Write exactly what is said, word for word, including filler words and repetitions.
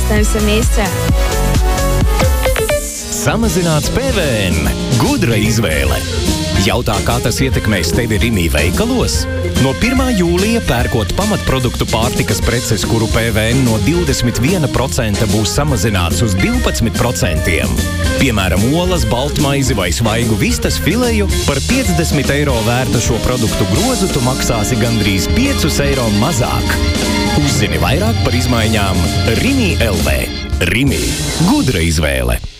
становимся вместе. Samazināts P V N. Gudra izvēle. Jautā, kā tas ietekmēs tevi Rimi veikalos? No pirmā jūlija pērkot pamatproduktu pārtikas preces, kuru P V N no divdesmit viena procenta būs samazināts uz divpadsmit procentiem. Piemēram, olas, baltmaizi vai svaigu vistas fileju par piecdesmit eiro vērta šo produktu grozu tu maksāsi gandrīz piecus eiro mazāk. Uzzini vairāk par izmaiņām Rimi L V. Rimi. Gudra izvēle.